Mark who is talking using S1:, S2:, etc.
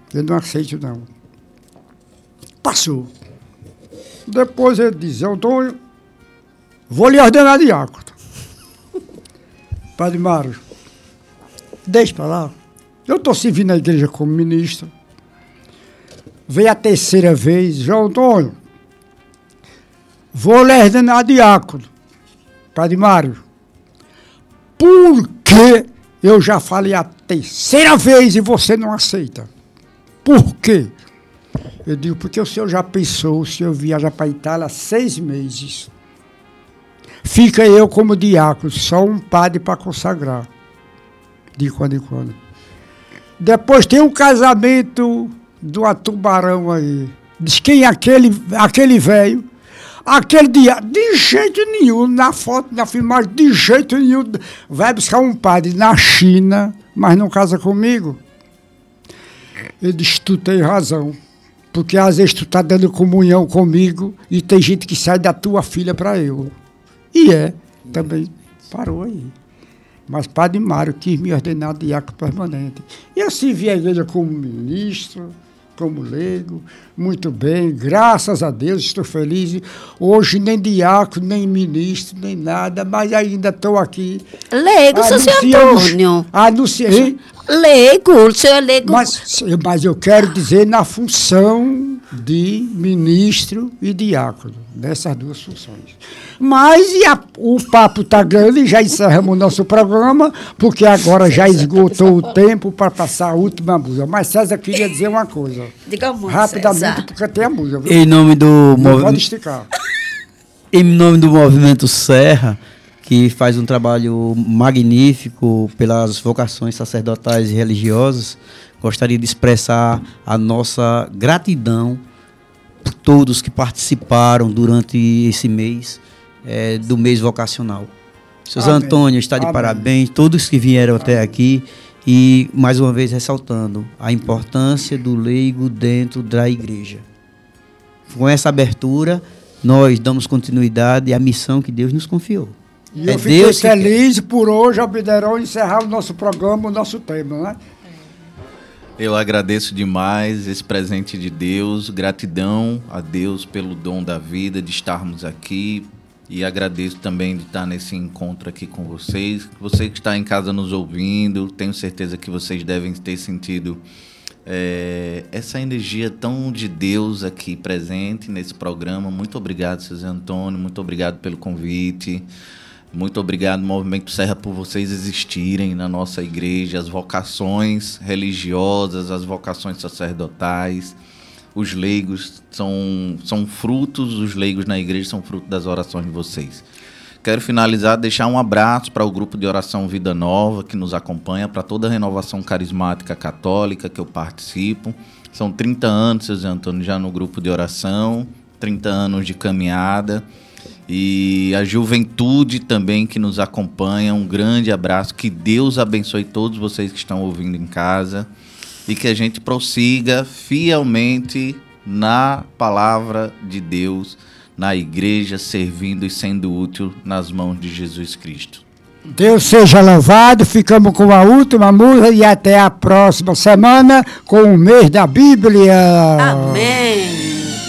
S1: Eu não aceito, não. Passou. Depois ele disse, Antônio, vou lhe ordenar diácono. Padre Mário, deixa para lá. Eu estou servindo a igreja como ministro. Veio a terceira vez, João Antônio, vou lhe ordenar diácono. Padre Mário, por que eu já falei a terceira vez e você não aceita? Por quê? Eu digo, porque o senhor já pensou, o senhor viaja para a Itália há 6 meses. Fica eu como diácono, só um padre para consagrar. De quando em quando. Depois tem um casamento do Atubarão aí. Diz quem é aquele velho? Aquele dia, de jeito nenhum, na foto, na filmagem, de jeito nenhum, vai buscar um padre na China, mas não casa comigo. Ele disse, tu tem razão, porque às vezes tu tá dando comunhão comigo e tem gente que sai da tua filha para eu. E também parou aí. Mas Padre Mário quis me ordenar diácono permanente. E eu servi a igreja como ministro, como leigo, muito bem, graças a Deus, estou feliz. Hoje nem diácono, nem ministro, nem nada, mas ainda estou aqui.
S2: Leigo, seu Antônio.
S1: Anunciei.
S2: Leigo, o senhor é leigo.
S1: Mas eu quero dizer na função de ministro e diácono, nessas duas funções. Mas o papo está grande, já encerramos o nosso programa, porque agora já esgotou o tempo para passar a última música. Mas César queria dizer uma coisa.
S2: Diga muito,
S1: rapidamente,
S2: César.
S1: porque tem a música. Viu?
S3: Em nome do
S1: pode esticar.
S3: Em nome do Movimento Serra, que faz um trabalho magnífico pelas vocações sacerdotais e religiosas, gostaria de expressar a nossa gratidão por todos que participaram durante esse mês, do mês vocacional. Seu Antônio está de parabéns, todos que vieram até aqui, e mais uma vez ressaltando a importância do leigo dentro da igreja. Com essa abertura, nós damos continuidade à missão que Deus nos confiou.
S1: E eu fiquei feliz por hoje, Albideron, encerrar o nosso programa, o nosso tema, né?
S4: Eu agradeço demais esse presente de Deus, gratidão a Deus pelo dom da vida, de estarmos aqui, e agradeço também de estar nesse encontro aqui com vocês. Você que está em casa nos ouvindo, tenho certeza que vocês devem ter sentido essa energia tão de Deus aqui presente nesse programa. Muito obrigado, José Antônio, muito obrigado pelo convite. Muito obrigado, Movimento Serra, por vocês existirem na nossa igreja, as vocações religiosas, as vocações sacerdotais, os leigos são frutos, os leigos na igreja são fruto das orações de vocês. Quero finalizar, deixar um abraço para o grupo de oração Vida Nova, que nos acompanha, para toda a renovação carismática católica que eu participo. São 30 anos, José Antônio, já no grupo de oração, 30 anos de caminhada. E a juventude também que nos acompanha, um grande abraço, que Deus abençoe todos vocês que estão ouvindo em casa e que a gente prossiga fielmente na palavra de Deus, na igreja, servindo e sendo útil nas mãos de Jesus Cristo.
S1: Deus seja louvado, ficamos com a última música e até a próxima semana com o mês da Bíblia.
S2: Amém.